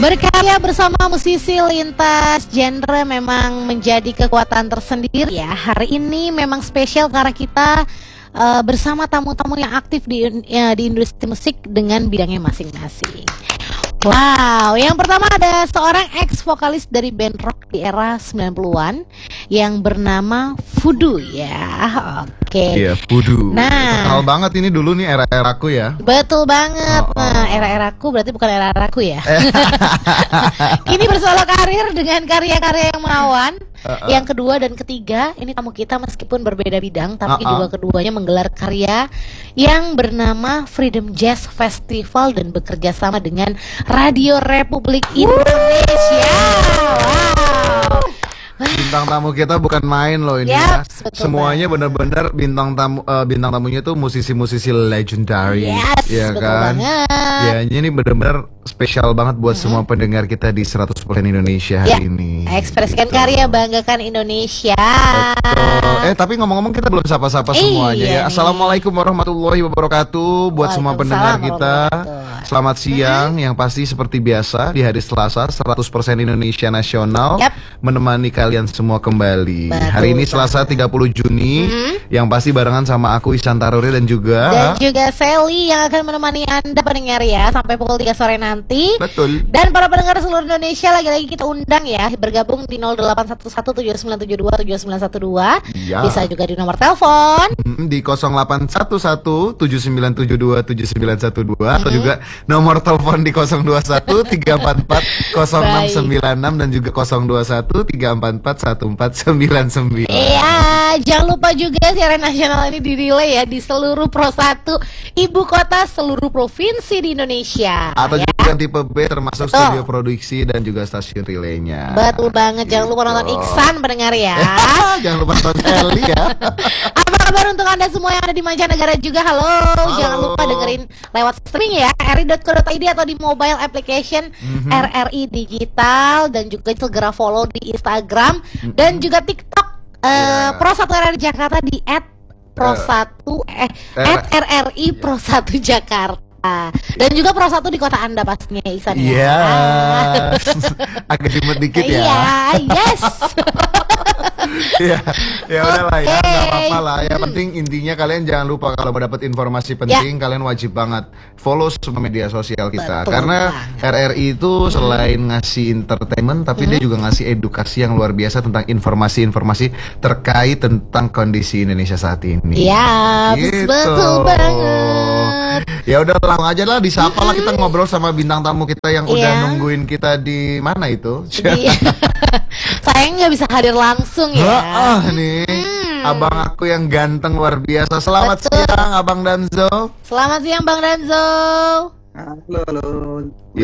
Berkarya bersama musisi lintas genre memang menjadi kekuatan tersendiri ya. Hari ini memang spesial karena kita bersama tamu-tamu yang aktif di industri musik dengan bidangnya masing-masing. Wow, yang pertama ada seorang ex-vokalis dari band rock di era 90-an yang bernama Voodoo ya. Oke. Iya, Voodoo. Nah, terkenal banget ini dulu nih era-eraku ya. Betul banget. Nah, era-eraku berarti bukan era-eraku ya. Kini bersolo karir dengan karya-karya yang menawan. Yang kedua dan ketiga, ini tamu kita meskipun berbeda bidang, tapi juga keduanya menggelar karya yang bernama Freedom Jazz Festival dan bekerja sama dengan Radio Republik Indonesia. Wow. Bintang tamu kita bukan main loh ini ya. Semuanya benar-benar bintang tamunya tuh musisi-musisi legendary. Yes, ya betul kan? banget. Ya, ini benar-benar spesial banget buat semua pendengar kita di 100% Indonesia hari ini. Ekspresikan Gitu. karya, banggakan Indonesia. Betul. Tapi ngomong-ngomong kita belum sapa-sapa semuanya ya. nih. Assalamualaikum warahmatullahi wabarakatuh buat semua pendengar kita. Selamat siang, yang pasti seperti biasa di hari Selasa 100% Indonesia Nasional menemani kalian semua kembali. Betul, hari ini Selasa 30 Juni, yang pasti barengan sama aku Ihsan Taruri dan juga Sally yang akan menemani Anda pendengar ya sampai pukul 3 sore nanti. Betul. Dan para pendengar seluruh Indonesia lagi-lagi kita undang ya bergabung di 081179727912. Ya. Bisa juga di nomor telepon di 0811-7972-7912 atau juga nomor telepon di 021-344-0696 dan juga 021-344-1499. Iya, jangan lupa juga siaran nasional ini direlay ya di seluruh Pro 1 ibu kota seluruh provinsi di Indonesia. Atau ya. juga tipe B termasuk studio produksi dan juga stasiun relaynya. Betul banget, jangan lupa nonton Iksan pendengar ya. Jangan lupa nonton Ellie ya. Apa kabar untuk Anda semua yang ada di mancanegara juga? Halo. Jangan lupa dengerin lewat streaming ya, ri.co.id atau di mobile application RRI Digital, dan juga segera follow di Instagram dan juga TikTok Pro 1 RRI Jakarta di @RRI Pro 1 Jakarta. Dan juga Pro 1 di kota Anda pastinya Iksan ya. Iya. Agak dimut dikit ya. Iya, yes. ya udahlah ya, nggak apa-apa lah. Yang penting intinya kalian jangan lupa kalau mau dapat informasi penting kalian wajib banget follow semua media sosial kita. Betul karena RRI itu selain ngasih entertainment tapi dia juga ngasih edukasi yang luar biasa tentang informasi-informasi terkait tentang kondisi Indonesia saat ini. Ya, Gitu. betul banget. Ya udah langsung aja lah, disapa lah, kita ngobrol sama bintang tamu kita yang udah nungguin kita di mana itu. Sayang nggak bisa hadir langsung ya. Nih abang aku yang ganteng luar biasa. Selamat siang Abang Danzo. Selamat siang Bang Danzo. Halo.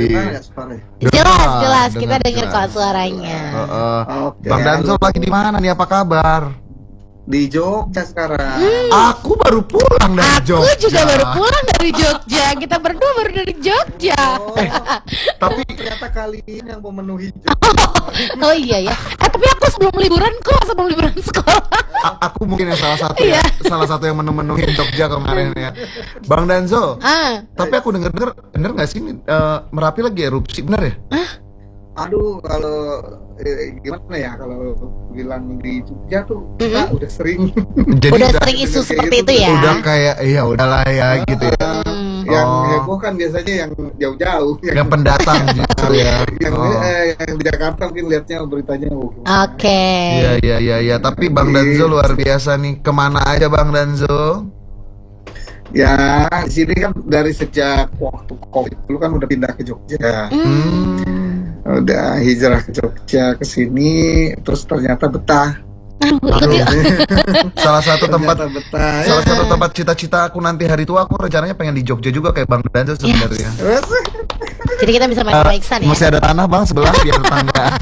Jelas kita dengar kok suaranya. Bang Danzo lagi di mana nih? Apa kabar? Di Jogja sekarang. Aku baru pulang dari Jogja. Aku juga baru pulang dari Jogja. Kita berdua baru dari Jogja. Tapi ternyata kali ini yang memenuhi Jogja. Oh iya ya. Tapi aku sebelum liburan sekolah. Aku mungkin yang salah satu yang memenuhi Jogja kemarin ya. Bang Danzo. Tapi aku bener nggak sih Merapi lagi erupsi, bener ya? Aduh, kalau gimana ya, kalau bilang di Jogja tuh kita udah sering. Jadi udah sering isu seperti itu ya. Udah kayak ya udahlah ya gitu ya. Yang heboh kan biasanya yang jauh-jauh, yang pendatang gitu ya. Yang di Jakarta mungkin lihatnya beritanya. Oke. Iya. Tapi Bang Danzo luar biasa nih. Kemana aja Bang Danzo? Ya, di sini kan dari sejak waktu Covid dulu kan udah pindah ke Jogja. Udah hijrah ke Jogja ke sini, terus ternyata betah. Salah satu Betah. tempat cita-cita aku nanti hari tua, aku rencananya pengen di Jogja juga kayak Bang Danzo sebenarnya. Jadi kita bisa main Iksan ya. Masih ada tanah Bang sebelah biar tetanggaan.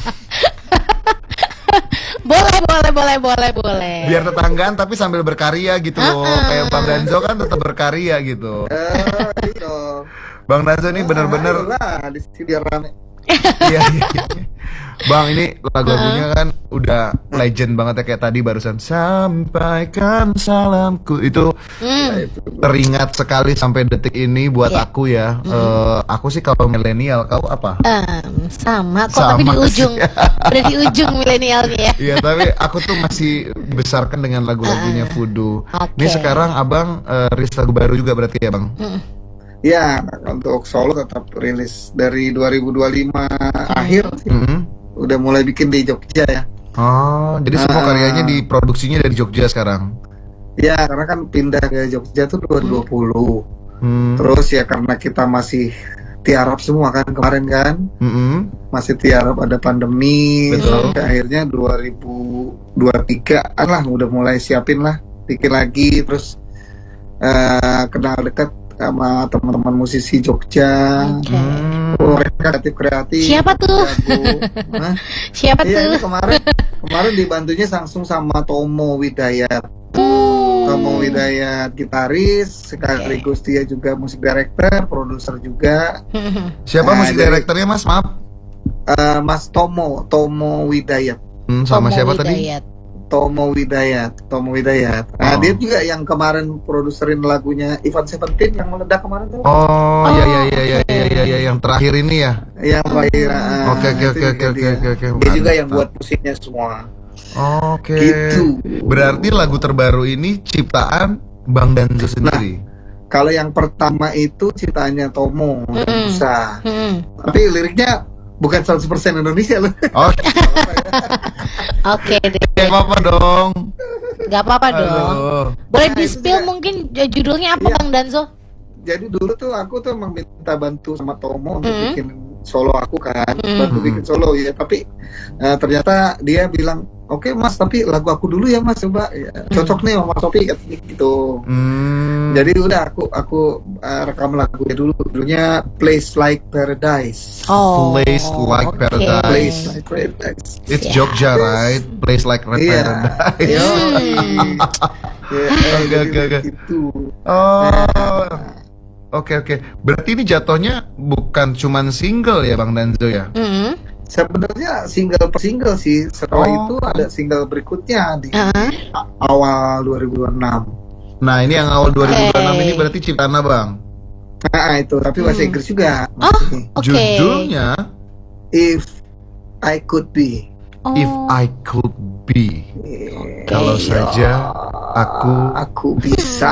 Boleh. Biar tetanggaan tapi sambil berkarya gitu loh. Kayak Bang Danzo kan tetap berkarya gitu. Bang Danzo ini bener-bener di sini rame. Iya, iya, iya. Bang, ini lagu-lagunya kan udah legend banget ya, kayak tadi barusan sampaikan salamku itu teringat sekali sampai detik ini buat aku ya. Aku sih kalau milenial, kau apa? Sama kok, tapi di ujung, udah di ujung milenialnya ya. Iya, tapi aku tuh masih besarkan dengan lagu-lagunya Voodoo. Ini sekarang abang rilis lagu baru juga berarti ya bang? Ya, untuk solo tetap rilis dari 2025 akhir sih. Udah mulai bikin di Jogja ya. Oh, jadi semua karyanya diproduksinya dari Jogja sekarang? Ya, karena kan pindah ke Jogja tuh 2020. Terus ya karena kita masih tiarap semua kan kemarin kan. Masih tiarap, ada pandemi. Betul. Akhirnya 2023 lah udah mulai siapin lah, bikin lagi. Terus kenal dekat sama teman-teman musisi Jogja. Mereka kreatif. Siapa tuh? Siapa tuh? Kemarin dibantunya langsung sama Tomo Widayat. Tomo Widayat gitaris, sekaligus dia juga musik director, produser juga. Siapa musik directornya mas? Maaf. Mas Tomo Widayat. Sama siapa Widayat. tadi? Tomo Widayat. Nah, dia juga yang kemarin produserin lagunya Ivan Seventeen yang meledak kemarin tuh. Oh, iya, yang terakhir ini ya. Yang terakhir. Oke. Dia juga yang buat musiknya semua. Oke. Gitu. Berarti lagu terbaru ini ciptaan Bang Danzo sendiri. Kalau yang pertama itu ciptaannya Tomo dan Musa. Tapi liriknya bukan 100% Indonesia loh. Oh. Oke deh. Gak apa-apa dong. Gak apa-apa dong. Boleh di-spill juga. Mungkin judulnya apa Bang Danzo? Jadi dulu tuh aku tuh emang minta bantu sama Tomo untuk bikin solo aku kan, bantu bikin solo ya. Tapi ternyata dia bilang, oke mas, tapi lagu aku dulu ya mas, coba ya, cocok nih sama Sophie gitu. Jadi udah aku rekam lagunya dulu, judulnya Place Like Paradise. Place Like Paradise. Place Like Paradise. It's Jogja, right? Place Like Paradise. Oke. Itu. Oke. Berarti ini jatuhnya bukan cuman single ya Bang Danzo ya? Sebenarnya single per single sih. Setelah itu ada single berikutnya di awal 2026. Nah, ini yang awal 2026 ini berarti ciptaan Abang. Nah, itu tapi bahasa Inggris juga. Judulnya If I Could Be. If I Could Be. Kalau saja aku bisa.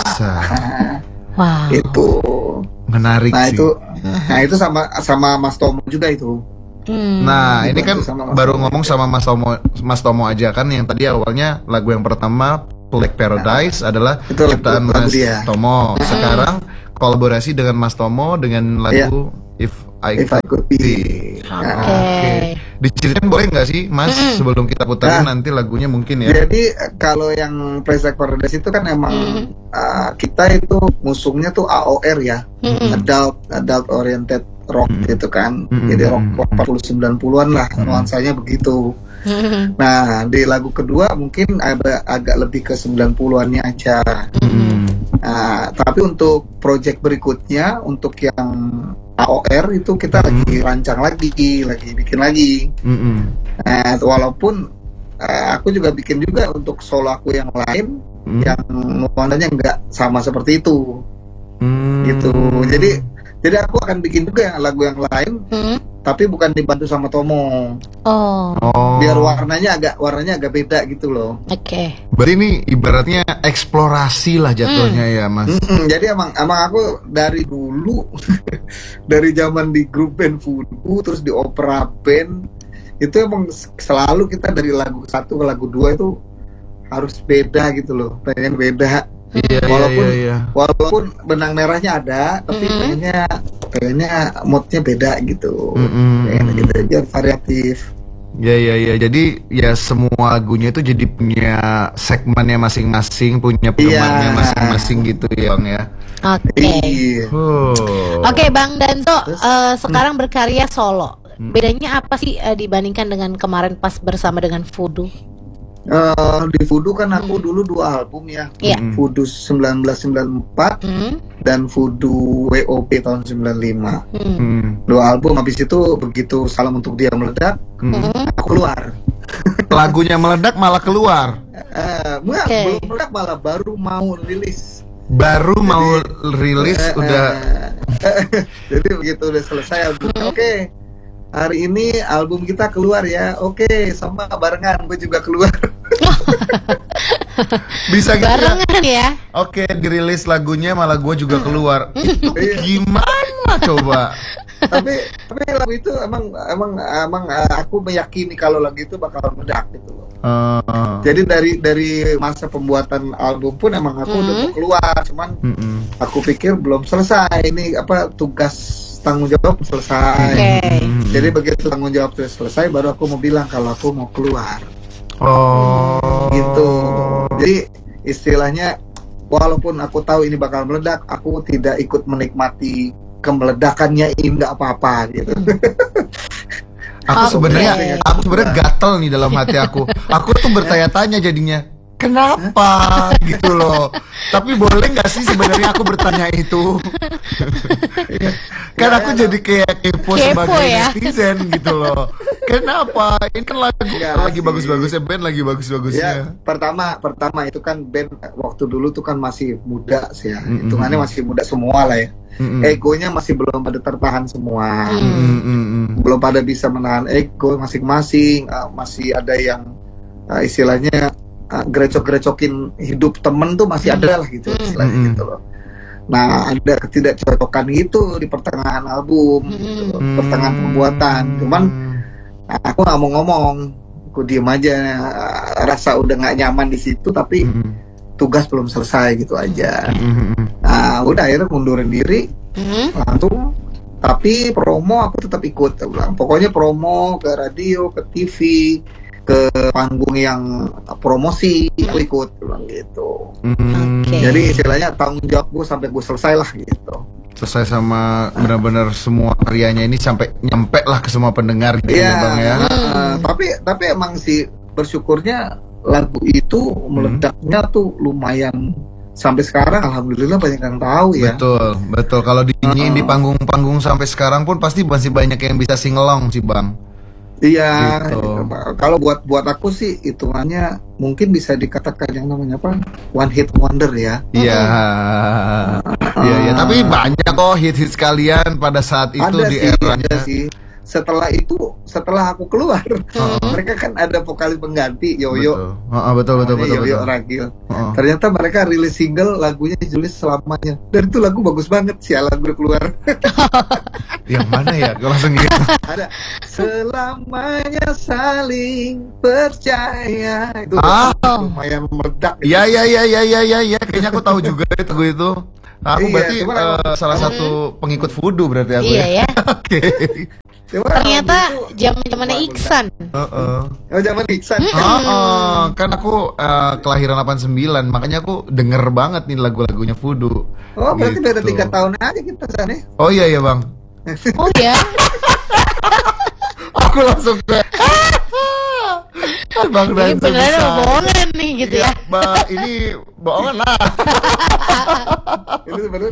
Wow. Itu menarik nah, sih. Itu sama Mas Tomo juga itu. Nah, ini kan baru ngomong sama Mas Tomo aja kan, yang tadi awalnya lagu yang pertama Like Paradise adalah ciptaan Mas Tomo. Sekarang kolaborasi dengan Mas Tomo dengan lagu If I Could Be. Oke. Diceritain boleh nggak sih Mas sebelum kita putar nanti lagunya mungkin ya? Jadi kalau yang Place Like Paradise itu kan emang kita itu musuhnya tuh AOR ya, adult oriented rock gitu kan. Jadi rock 40-90-an lah nuansanya begitu. Nah, di lagu kedua mungkin agak lebih ke 90-annya aja. Nah, tapi untuk project berikutnya, untuk yang AOR itu kita lagi rancang lagi bikin lagi. Nah, walaupun aku juga bikin juga untuk solo aku yang lain yang nuansanya nggak sama seperti itu. Gitu. Jadi aku akan bikin juga lagu yang lain, tapi bukan dibantu sama Tomo. Biar warnanya agak beda gitu loh. Oke. Berarti ini ibaratnya eksplorasi lah jatuhnya ya Mas. Jadi emang aku dari dulu dari zaman di grup band Voodoo terus di opera band itu emang selalu kita dari lagu 1 ke lagu 2 itu harus beda gitu loh, pengen beda. Walaupun benang merahnya ada, tapi pengennya moodnya beda gitu. Pengen gitu biar variatif. Ya. Jadi ya semua lagunya itu jadi punya segmennya masing-masing, punya penggemarnya masing-masing gitu ya Bang ya. Oke, Bang Danzo, sekarang berkarya solo. Bedanya apa sih dibandingkan dengan kemarin pas bersama dengan Voodoo? Di Voodoo kan aku dulu 2 album ya. Iya. Voodoo 1994 dan Voodoo WOP tahun 95. 2 album, habis itu begitu Salam Untuk Dia meledak, aku keluar. Lagunya meledak malah keluar. Belum meledak, malah baru mau rilis. Udah. Jadi begitu udah selesai album, oke, hari ini album kita keluar ya, oke, sama barengan gue juga keluar. Bisa gitu Barengan ya. Oke, dirilis lagunya malah gue juga keluar. Itu gimana coba? tapi lagu itu emang aku meyakini kalau lagu itu bakal meledak gitu loh. Jadi dari masa pembuatan album pun emang aku udah mau keluar, cuman aku pikir belum selesai ini tugas tanggung jawab selesai. Jadi begitu tanggung jawab selesai baru aku mau bilang kalau aku mau keluar. Gitu. Jadi istilahnya walaupun aku tahu ini bakal meledak, aku tidak ikut menikmati kemeledakannya, ini nggak apa-apa gitu. Aku sebenarnya gatel nih dalam hati aku. Aku tuh bertanya-tanya jadinya, kenapa gitu loh. Tapi boleh nggak sih sebenarnya aku bertanya itu? Kan aku jadi kayak kepo sebagai netizen gitu loh. Kenapa? Ini kan lagi bagus-bagusnya band, lagi bagus-bagusnya. Ya, pertama itu kan band waktu dulu tuh kan masih muda sih ya. Hitungannya masih muda semua lah ya. Egonya masih belum pada tertahan semua. Belum pada bisa menahan ego masing-masing. Masih ada yang istilahnya gerecok-gerecokin hidup temen tuh masih ada lah gitu istilahnya gitu loh. Nah, ada ketidakcocokan itu di pertengahan album gitu loh, pertengahan pembuatan. Cuman aku nggak mau ngomong, aku diem aja. Rasa udah nggak nyaman di situ, tapi tugas belum selesai gitu aja. Nah, udah akhirnya mundurin diri langsung. Tapi promo aku tetap ikut, aku bilang. Pokoknya promo ke radio, ke TV, ke panggung yang promosi aku ikut, bilang gitu. Jadi istilahnya tanggung jawab gue sampai gue selesai lah gitu. Selesai sama benar-benar semua karyanya ini sampai nyampe lah ke semua pendengar gitu ya Bang ya. Tapi emang sih bersyukurnya lagu itu meledaknya tuh lumayan sampai sekarang, alhamdulillah banyak yang tahu ya. Betul. Kalau dinyanyiin di panggung-panggung sampai sekarang pun pasti masih banyak yang bisa singelong sih Bang. Iya. Gitu. Kalau buat aku sih hitungannya mungkin bisa dikatakan yang namanya apa? One hit wonder ya. Iya. Iya. Tapi banyak kok hit-hit kalian pada saat itu ada di sih, eranya. ada sih. Setelah aku keluar, mereka kan ada vokalis pengganti Yoyo. Betul. Yoyo Ragil. Ternyata mereka rilis single lagunya judulnya Selamanya. Dan itu lagu bagus banget sih, lagu udah keluar. Yang mana ya? Gue langsung gitu. Ada Selamanya Saling Percaya. Itu lumayan meledak. Iya. Kayaknya aku tahu juga itu. Aku berarti salah satu pengikut Voodoo berarti aku. Iya ya. Oke. Ternyata zaman-zamannya Iksan. Zaman Iksan. Kan aku kelahiran 89, makanya aku denger banget nih lagu-lagunya Voodoo. Berarti gitu. beda 3 tahun aja kita sana. Oh iya Bang. Oh ya. Aku langsung kayak Bang Ini beneran bohongan nih gitu ya. Ini bohongan lah. Itu sebenarnya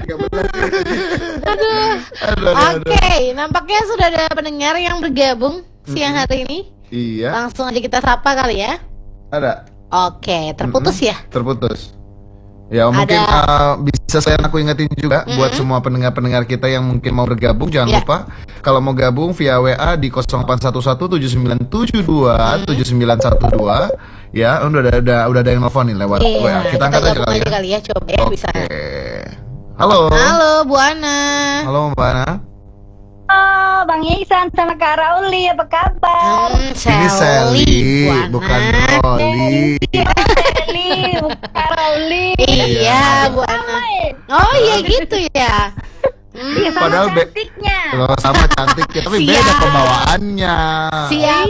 3 Aduh. Oke, nampaknya sudah ada pendengar yang bergabung siang hari ini. Iya. Langsung aja kita sapa kali ya. Ada. Oke, terputus ya? Terputus. Ya mungkin bisa aku ingetin juga buat semua pendengar-pendengar kita yang mungkin mau bergabung, jangan lupa kalau mau gabung via WA di 081179727912 ya. Udah ada yang nelfon nih lewat WA. Kita angkat aja kali ya. Coba ya bisa. Halo Bu Ana. Halo Mbak Ana. Oh, Bang Ihsan sama Kak Rauli, apa kabar? Ini Sally, bukan Rolly. Sally, bukan Kak Rauli. Iya, Bu Ana. Oh iya gitu ya. Iya, sama Padahal cantiknya. Sama cantiknya, tapi beda pembawaannya. Siap.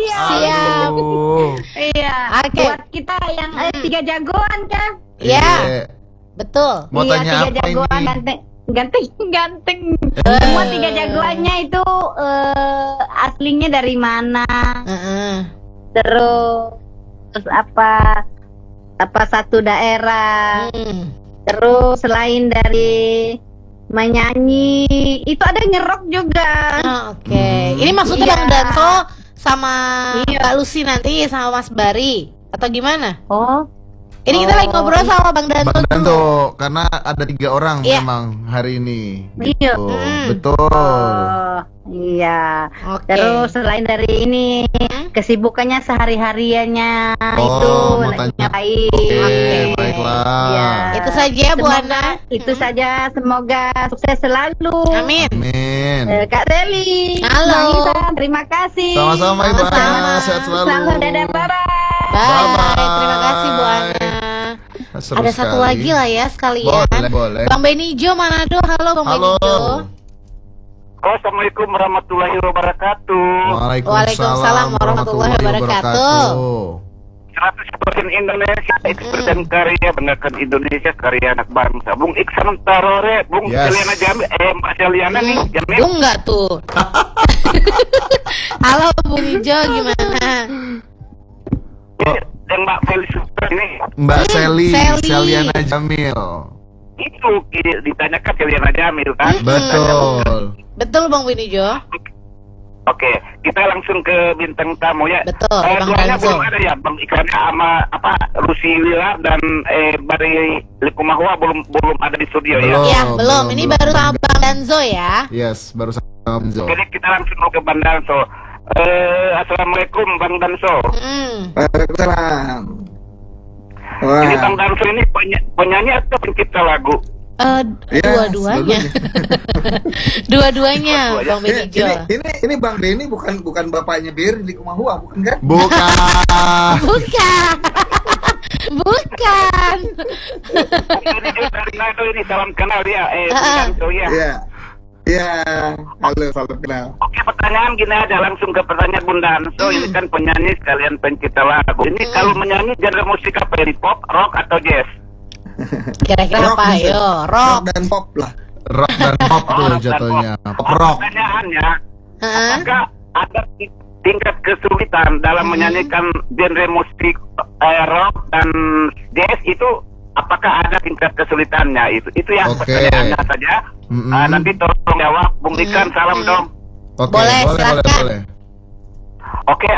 Iya. Oke. Buat kita yang 3 jagoan kan? Iya. Betul. Mau tanya 3 apa jagoan ini? ganteng. Semua 3 jagoannya itu aslinya dari mana? Terus terus apa satu daerah. Terus selain dari menyanyi, itu ada ngerok juga. Oke. Ini maksudnya Iya. Bang Danso sama Iya. Mbak Lucy nanti sama Mas Bari atau gimana? Oh, Ini kita lagi ngobrol sama Bang Danso. Bang Danto, karena ada 3 orang Iya. memang hari ini. Iya. Gitu. Betul. oh, iya. Oke. Terus selain dari ini, kesibukannya sehari-hariannya Oh, itu mau lagi tanya. ngapain. Oke, baiklah. Iya. Itu saja Bu Semoga- Ana. Itu saja, semoga sukses selalu. Amin. Amin. Kak Deli. Halo. Bang Isan, terima kasih. Sama-sama Ibu Ana, Sama-sama. sehat selalu. Selamat dadah, bye-bye. Bye. Bye-bye. Terima kasih Bu Ana. Seru Ada satu sekali. lagi lah ya sekalian. Boleh. Bang Benijo Manado. Halo Bang Halo. Benijo. Assalamualaikum warahmatullahi wabarakatuh. Waalaikumsalam warahmatullahi wabarakatuh. 100% Indonesia, ekspresi karya, banggakan Indonesia, karya anak bangsa. Bung Iksan Tarore, Bung Yes. Seliana Jamil, Mbak Seliana nih, Jamil. Enggak tuh. Halo Bu Benijo gimana? Yang Mbak Felis ini, Mbak Seli, Seli. Seliana Jamil. itu ditanyakan Seliana Jamil kan? Betul. Betul Bang Benijo. Oke, kita langsung ke bintang tamu ya. Betul, Bang Duanya Danzo. belum ada ya, Bang Iksannya sama Rusi Wila dan Bari Likumahwa belum ada di studio ya. Belum. Ya belum. Ini belum. baru sama Bang Danzo ya. Yes, baru sama Benzo. Jadi kita langsung mau ke Bang Danso. Assalamualaikum Bang Danso. Waalaikumsalam. Ini Wah, Bang Danso ini penyanyi atau pencipta lagu? ya, Dua-duanya. Dua-duanya Bang ini, Benijo. ini Bang Benny bukan bapaknya Berry di Kumahua, bukan kan? Bukan. Bukan. Bukan. Ini dari Nado ini salam kenal dia. Bang Danso ya. Iya. Iya, halo, salam kenal. Oke, pertanyaan gini aja, langsung ke pertanyaan Bung Danso. Ini kan penyanyi sekalian pencipta lagu. Ini kalau menyanyi genre musik apa ini? Pop, rock atau jazz? Kira-kira apa? bisa. Yo, Rock rock. dan pop lah. Rock dan pop tuh jatuhnya. Pop rock. Pertanyaannya, Heeh. apakah ada tingkat kesulitan dalam menyanyikan genre musik rock dan jazz itu? Apakah ada tingkat kesulitannya itu yang Oke. pertanyaannya saja. Nanti tolong jawab, Bung Ikan, salam dong. Oke, Boleh, silakan. boleh. Oke,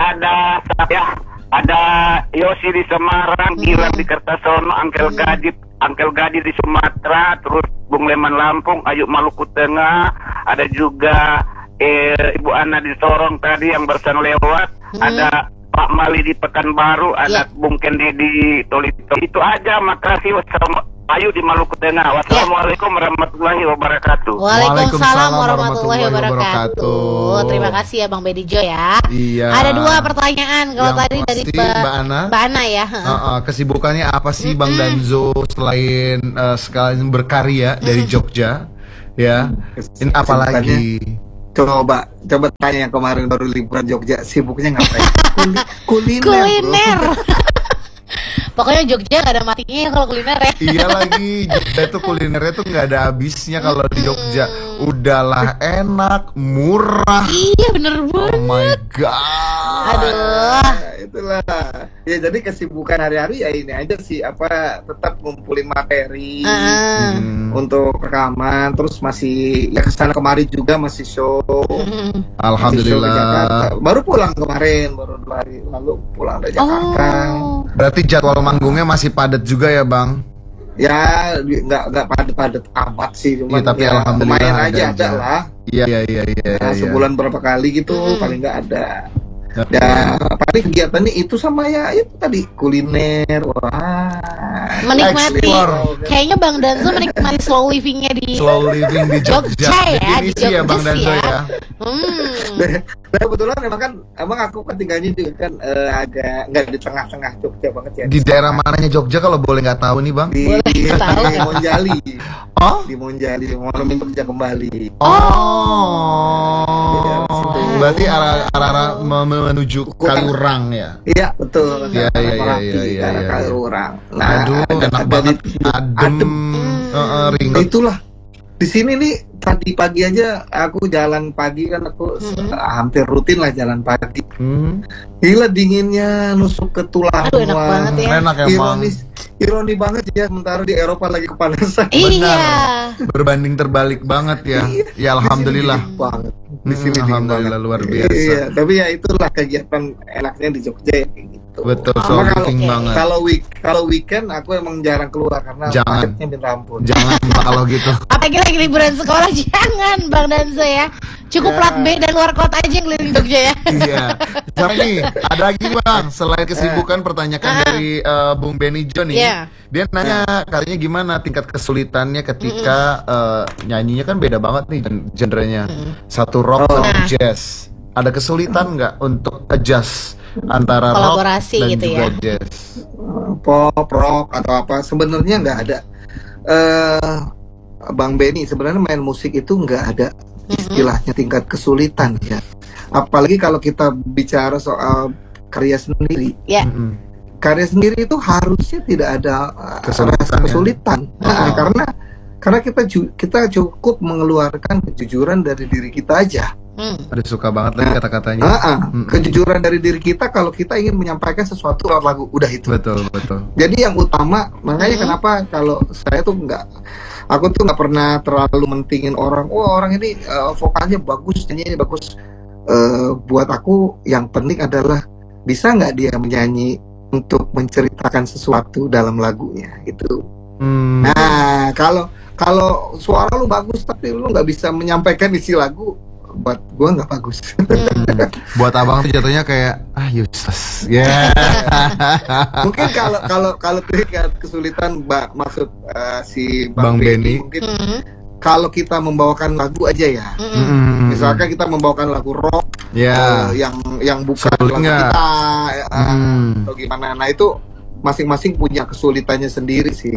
ada Yosi di Semarang, Gilang di Kertasono, Angkel Gadi di Sumatera, terus Bung Leman Lampung, Ayu Maluku Tengah, ada juga Ibu Ana di Sorong tadi yang barusan lewat, ada Pak Mali di Pekanbaru, ada Bung Kendi di Tolito. Itu aja, makasih. Ayu di Maluku Tengah. Wassalamualaikum warahmatullahi wabarakatuh. Waalaikumsalam warahmatullahi wabarakatuh. Terima kasih ya Bang Benijo ya. Iya. Ada 2 pertanyaan. Kalau Yang tadi dari pasti, Mbak Ana. Mbak Ana ya. Kesibukannya apa sih Bang Danzo selain sekalian berkarya dari Jogja? Ya. Ini apa lagi? Coba tanya yang kemarin baru liburan Jogja, sibuknya ngapain? Kuliner. bro. Kuliner. Pokoknya Jogja gak ada matinya kalau kuliner ya. Iya lagi, Jogja itu kulinernya tuh nggak ada habisnya kalau di Jogja. Udahlah enak, murah. Iya bener Oh banget. my god. Aduh. Nah, itulah. Ya jadi kesibukan hari-hari ya ini aja sih, tetap ngumpulin materi untuk rekaman, terus masih ya kesana kemari juga masih show. Masih show ke Jakarta. Alhamdulillah. Baru pulang kemarin, baru 2 hari lalu pulang dari Jakarta. Oh. Berarti jadwal manggungnya masih padat juga ya Bang? Ya nggak padat-padat amat sih, cuma Iya, tapi ya, alhamdulillah lumayan ada aja aja. lah. Iya. Nah, sebulan berapa kali gitu paling nggak ada. Ya paling kegiatannya itu sama ya itu tadi kuliner. Wah, Menikmati. Explore. Kayaknya Bang Danzo menikmati slow livingnya di Slow living di Jogja. Jogja ya, di Definisi ya Bang Jogja Danzo ya. ya. nah, kebetulan emang aku kan tinggalnya juga kan agak nggak di tengah-tengah Jogja banget ya. Di daerah mananya Jogja kalau boleh nggak tahu nih Bang? Di tahu. Monjali. Oh? Di Monjali, Monumen Kerja Kembali. Oh. Berarti arah menuju Kaliurang ya. Iya betul. Iya, Arah iya, Merapi, iya, iya, arah iya. Kaliurang. Aduh, enak banget. Adem. Ringet. Itulah. Di sini nih tadi pagi aja aku jalan pagi kan aku hampir rutin lah jalan pagi. Gila dinginnya nusuk ke tulang. Aduh, enak banget ya. Enak emang. Ironi banget ya, sementara di Eropa lagi kepanasan. Iya. Berbanding terbalik banget ya. Ya alhamdulillah. Banget. Di sini dingin Alhamdulillah banget. luar biasa. Iya, tapi ya itulah kegiatan enaknya di Jogja ya, kayak gitu. Betul, Cuma so living banget. kalau weekend aku emang jarang keluar karena Jangan. macetnya minta ampun. Jangan Pak, kalau gitu. Apalagi lagi liburan sekolah, jangan Bang Danzo ya. Cukup plat B dan luar kota aja yang keliling Jogja ya. Iya. Sama nih, ada lagi Bang, selain kesibukan pertanyaan dari Bung Benny John nih. Iya. Dia nanya katanya gimana tingkat kesulitannya ketika nyanyinya kan beda banget nih genrenya. Satu rock sama jazz. Ada kesulitan nggak untuk adjust antara Kolaborasi rock dan gitu juga ya. jazz? Pop, rock atau apa sebenarnya nggak ada. Bang Benny sebenarnya main musik itu nggak ada istilahnya tingkat kesulitan ya. Apalagi kalau kita bicara soal karya sendiri. Ya. Karya sendiri itu harusnya tidak ada rasa kesulitan. Nah, karena kita cukup mengeluarkan kejujuran dari diri kita aja. Ada suka banget lagi kata-katanya. Kejujuran dari diri kita kalau kita ingin menyampaikan sesuatu lewat lagu, udah itu. Betul. Jadi yang utama, makanya kenapa kalau saya tuh aku tuh nggak pernah terlalu mentingin orang. Orang ini vokalnya bagus, nyanyinya bagus. Buat aku yang penting adalah bisa nggak dia menyanyi untuk menceritakan sesuatu dalam lagunya itu. Nah kalau suara lu bagus tapi lu nggak bisa menyampaikan isi lagu, buat gua nggak bagus. Buat abang tuh jatuhnya kayak useless. Ya. Mungkin kalau tingkat kesulitan maksud si Bang Benny mungkin kalau kita membawakan lagu aja ya. Misalkan kita membawakan lagu rock yang bukan lagu kita atau gimana. Nah itu masing-masing punya kesulitannya sendiri sih.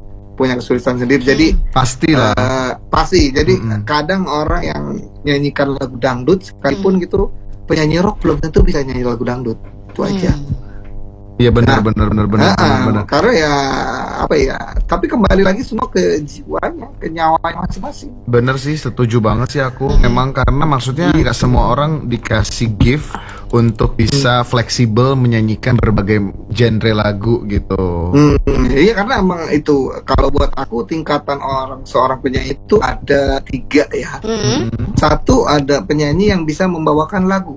Jadi pastilah. pasti. Jadi kadang orang yang nyanyikan lagu dangdut sekalipun gitu, penyanyi rock belum tentu bisa nyanyi lagu dangdut. Itu aja. Iya benar. Karena ya apa ya? Tapi kembali lagi semua ke jiwanya, ke nyawanya masing-masing. Bener sih, setuju banget sih aku. Memang karena maksudnya nggak semua orang dikasih gift untuk bisa fleksibel menyanyikan berbagai genre lagu gitu. Iya karena emang itu kalau buat aku tingkatan seorang penyanyi itu ada 3 ya. Satu ada penyanyi yang bisa membawakan lagu.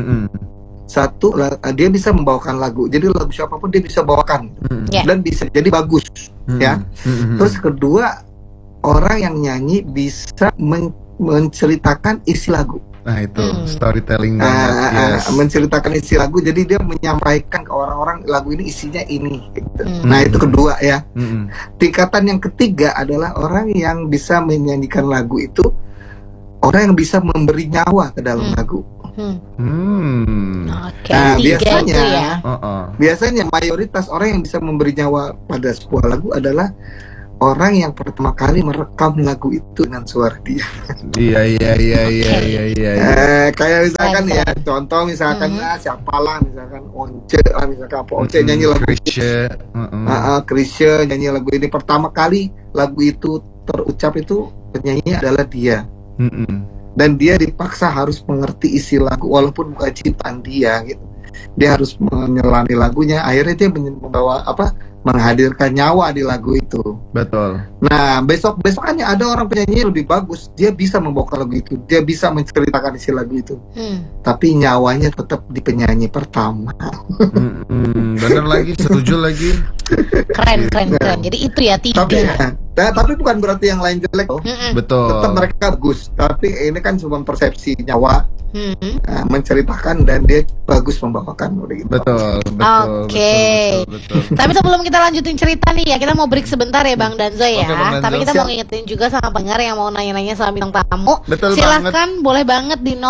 Satu dia bisa membawakan lagu, jadi lagu siapapun dia bisa bawakan dan bisa jadi bagus ya. Terus kedua orang yang nyanyi bisa menceritakan isi lagu. Nah itu storytelling banget. Menceritakan isi lagu, jadi dia menyampaikan ke orang-orang lagu ini isinya ini gitu. Nah itu kedua ya. Tingkatan yang ketiga adalah orang yang bisa menyanyikan lagu itu, orang yang bisa memberi nyawa ke dalam lagu. Nah, biasanya mayoritas orang yang bisa memberi nyawa pada sebuah lagu adalah orang yang pertama kali merekam lagu itu dengan suara dia. Iya. Kayak misalkan ya, contoh misalkan siapalah, misalkan Once lah, misalkan apa Once nyanyi lagu Chrisye nyanyi lagu ini pertama kali lagu itu terucap itu penyanyinya adalah dia. Dan dia dipaksa harus mengerti isi lagu walaupun bukan ciptaan dia gitu. Dia harus menyelami lagunya, akhirnya dia menghadirkan nyawa di lagu itu. Betul. Nah, besokannya ada orang penyanyi lebih bagus, dia bisa membawakan lagu itu, dia bisa menceritakan isi lagu itu. Tapi nyawanya tetap di penyanyi pertama. Bener lagi, setuju lagi. Keren. Jadi itu ya 3. Tapi bukan berarti yang lain jelek loh. Betul. Tetap mereka bagus, tapi ini kan cuma persepsi nyawa. Menceritakan dan dia bagus membawakan udah gitu. Betul. Oke. Tapi sebelum kita lanjutin cerita nih ya, kita mau break sebentar ya Bang Danzo ya. Oke, Bang Danzo. Tapi kita mau ngingetin juga sama pendengar yang mau nanya-nanya sama bintang tamu. Betul silahkan boleh banget di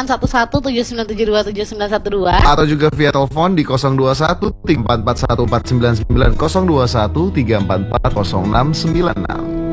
081179727912 atau juga via telepon di 021 344 1999 021 344 0696.